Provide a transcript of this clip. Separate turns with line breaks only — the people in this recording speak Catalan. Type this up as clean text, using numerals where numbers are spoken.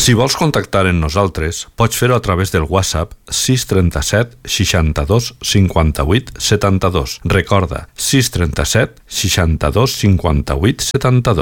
Si vols contactar amb nosaltres, pots fer-ho a través del WhatsApp 637 62 58 72. Recorda, 637 62 58 72.